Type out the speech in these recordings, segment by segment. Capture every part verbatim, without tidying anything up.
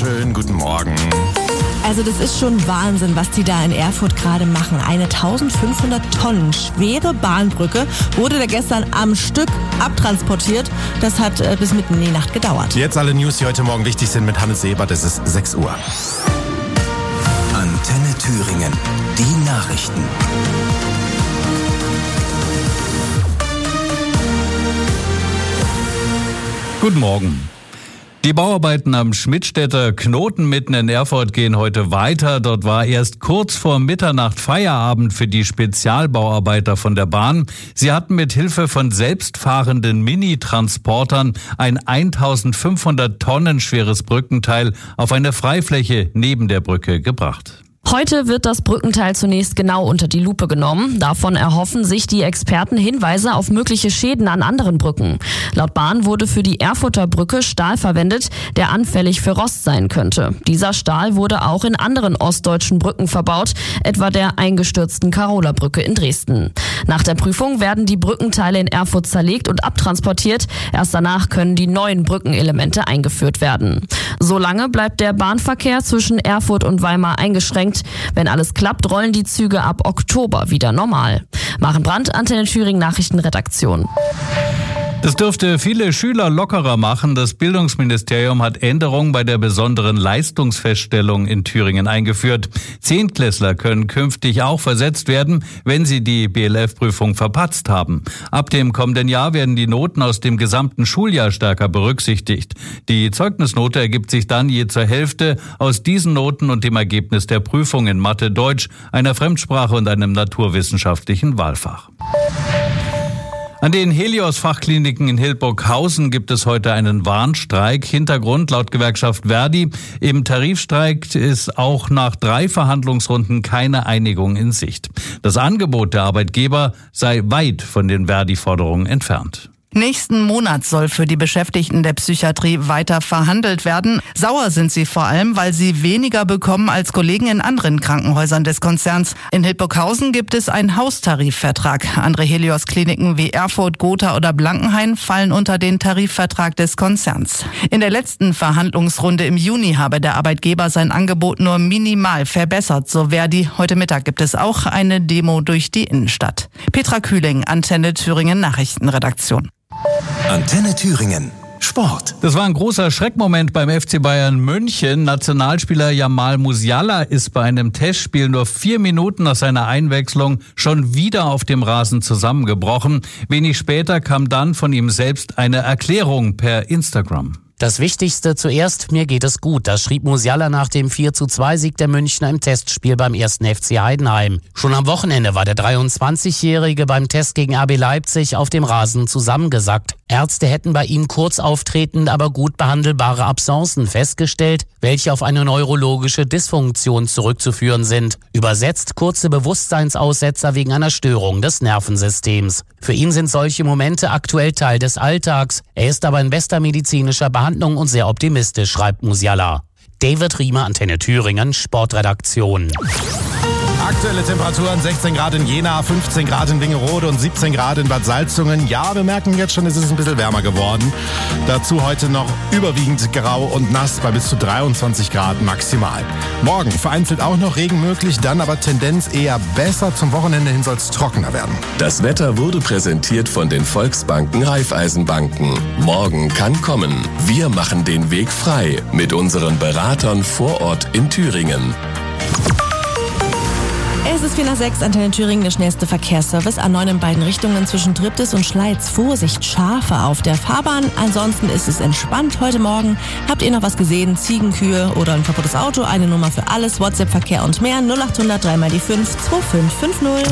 Schönen guten Morgen. Also das ist schon Wahnsinn, was die da in Erfurt gerade machen. Eine eintausendfünfhundert Tonnen schwere Bahnbrücke wurde da gestern am Stück abtransportiert. Das hat äh, bis mitten in die Nacht gedauert. Jetzt alle News, die heute Morgen wichtig sind mit Hannes Sebert. Es ist sechs Uhr. Antenne Thüringen. Die Nachrichten. Guten Morgen. Die Bauarbeiten am Schmidtstädter Knoten mitten in Erfurt gehen heute weiter. Dort war erst kurz vor Mitternacht Feierabend für die Spezialbauarbeiter von der Bahn. Sie hatten mit Hilfe von selbstfahrenden Mini-Transportern ein eintausendfünfhundert Tonnen schweres Brückenteil auf eine Freifläche neben der Brücke gebracht. Heute wird das Brückenteil zunächst genau unter die Lupe genommen. Davon erhoffen sich die Experten Hinweise auf mögliche Schäden an anderen Brücken. Laut Bahn wurde für die Erfurter Brücke Stahl verwendet, der anfällig für Rost sein könnte. Dieser Stahl wurde auch in anderen ostdeutschen Brücken verbaut, etwa der eingestürzten Karoler Brücke in Dresden. Nach der Prüfung werden die Brückenteile in Erfurt zerlegt und abtransportiert. Erst danach können die neuen Brückenelemente eingeführt werden. Solange bleibt der Bahnverkehr zwischen Erfurt und Weimar eingeschränkt. Wenn alles klappt, rollen die Züge ab Oktober wieder normal. Maren Brandt, Antenne Thüringen Nachrichtenredaktion. Das dürfte viele Schüler lockerer machen. Das Bildungsministerium hat Änderungen bei der besonderen Leistungsfeststellung in Thüringen eingeführt. Zehntklässler können künftig auch versetzt werden, wenn sie die B L F-Prüfung verpatzt haben. Ab dem kommenden Jahr werden die Noten aus dem gesamten Schuljahr stärker berücksichtigt. Die Zeugnisnote ergibt sich dann je zur Hälfte aus diesen Noten und dem Ergebnis der Prüfung in Mathe, Deutsch, einer Fremdsprache und einem naturwissenschaftlichen Wahlfach. An den Helios-Fachkliniken in Hildburghausen gibt es heute einen Warnstreik. Hintergrund laut Gewerkschaft Verdi: Im Tarifstreik ist auch nach drei Verhandlungsrunden keine Einigung in Sicht. Das Angebot der Arbeitgeber sei weit von den Verdi-Forderungen entfernt. Nächsten Monat soll für die Beschäftigten der Psychiatrie weiter verhandelt werden. Sauer sind sie vor allem, weil sie weniger bekommen als Kollegen in anderen Krankenhäusern des Konzerns. In Hildburghausen gibt es einen Haustarifvertrag. Andere Helios-Kliniken wie Erfurt, Gotha oder Blankenhain fallen unter den Tarifvertrag des Konzerns. In der letzten Verhandlungsrunde im Juni habe der Arbeitgeber sein Angebot nur minimal verbessert, so Verdi. Heute Mittag gibt es auch eine Demo durch die Innenstadt. Petra Kühling, Antenne Thüringen Nachrichtenredaktion. Antenne Thüringen. Sport. Das war ein großer Schreckmoment beim F C Bayern München. Nationalspieler Jamal Musiala ist bei einem Testspiel nur vier Minuten nach seiner Einwechslung schon wieder auf dem Rasen zusammengebrochen. Wenig später kam dann von ihm selbst eine Erklärung per Instagram. Das Wichtigste zuerst, mir geht es gut. Das schrieb Musiala nach dem vier zu zwei Sieg der Münchner im Testspiel beim ersten F C Heidenheim. Schon am Wochenende war der dreiundzwanzigjährige beim Test gegen R B Leipzig auf dem Rasen zusammengesackt. Ärzte hätten bei ihm kurz auftretend, aber gut behandelbare Absencen festgestellt, welche auf eine neurologische Dysfunktion zurückzuführen sind. Übersetzt kurze Bewusstseinsaussetzer wegen einer Störung des Nervensystems. Für ihn sind solche Momente aktuell Teil des Alltags. Er ist aber in bester medizinischer Behandlung und sehr optimistisch, schreibt Musiala. David Riemer, Antenne Thüringen, Sportredaktion. Aktuelle Temperaturen sechzehn Grad in Jena, fünfzehn Grad in Wingerode und siebzehn Grad in Bad Salzungen. Ja, wir merken jetzt schon, es ist ein bisschen wärmer geworden. Dazu heute noch überwiegend grau und nass bei bis zu dreiundzwanzig Grad maximal. Morgen vereinzelt auch noch Regen möglich, dann aber Tendenz eher besser. Zum Wochenende hin soll es trockener werden. Das Wetter wurde präsentiert von den Volksbanken Raiffeisenbanken. Morgen kann kommen. Wir machen den Weg frei mit unseren Beratern vor Ort in Thüringen. Es ist vier nach sechs, Antenne Thüringen, der schnellste Verkehrsservice. A neun in beiden Richtungen zwischen Triptis und Schleiz. Vorsicht, Schafe auf der Fahrbahn. Ansonsten ist es entspannt heute Morgen. Habt ihr noch was gesehen? Ziegenkühe oder ein kaputtes Auto? Eine Nummer für alles. WhatsApp, Verkehr und mehr. null acht hundert drei mal die fünf zwei fünf fünf null.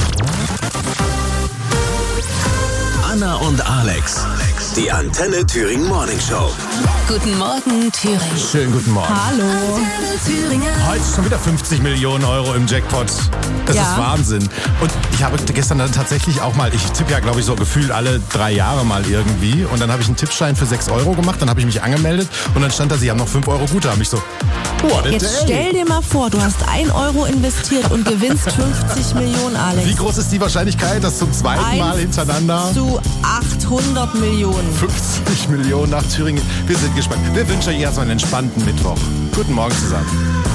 Anna und Alex. Die Antenne Thüringen Morning Show. Guten Morgen, Thüringen. Schönen guten Morgen. Hallo. Antenne Thüringen. Heute schon wieder fünfzig Millionen Euro im Jackpot. Das Ja. ist Wahnsinn. Und ich habe gestern dann tatsächlich auch mal, ich tippe ja glaube ich so gefühlt alle drei Jahre mal irgendwie. Und dann habe ich einen Tippschein für sechs Euro gemacht, dann habe ich mich angemeldet und dann stand da, sie haben noch fünf Euro Guthaben. Ich so, what a Jetzt day. stell dir mal vor, du hast ein Euro investiert und gewinnst fünfzig Millionen, Alex. Wie groß ist die Wahrscheinlichkeit, dass zum zweiten Mal hintereinander zu achthundert Millionen. fünfzig Millionen nach Thüringen? Wir sind gespannt. Wir wünschen euch erstmal einen entspannten Mittwoch. Guten Morgen zusammen.